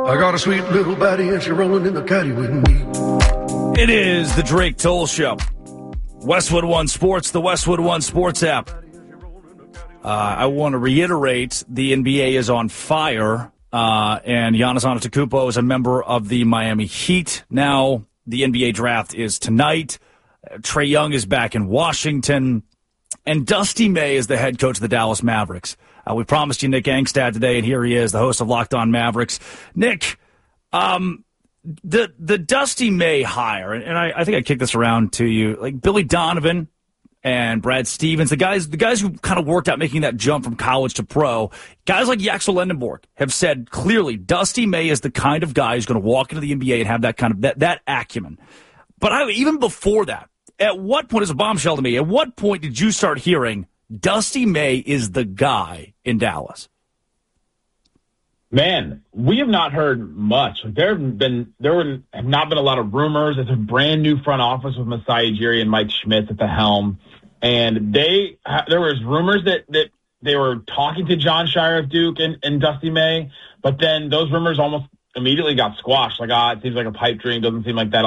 I got a sweet little baddie and she's rolling in the caddy with me. It is the Drake Toll Show. Westwood One Sports, the Westwood One Sports app. I want to reiterate the NBA is on fire, and Giannis Antetokounmpo is a member of the Miami Heat. Now the NBA draft is tonight. Trae Young is back in Washington, and Dusty May is the head coach of the Dallas Mavericks. We promised you Nick Angstad today, and here he is, the host of Locked On Mavericks. Nick, the Dusty May hire, and I think I kicked this around to you, like Billy Donovan and Brad Stevens, the guys who kind of worked out making that jump from college to pro, guys like Yaxel Lendenborg have said clearly Dusty May is the kind of guy who's going to walk into the NBA and have that kind of that acumen. But even before that, at what point, is a bombshell to me, at what point did you start hearing Dusty May is the guy in Dallas? Man, we have not heard much. There have not been a lot of rumors. It's a brand new front office with Masai Ujiri and Mike Schmitz at the helm. And there was rumors that they were talking to John Shire of Duke and Dusty May, but then those rumors almost immediately got squashed. Like, it seems like a pipe dream. Doesn't seem like that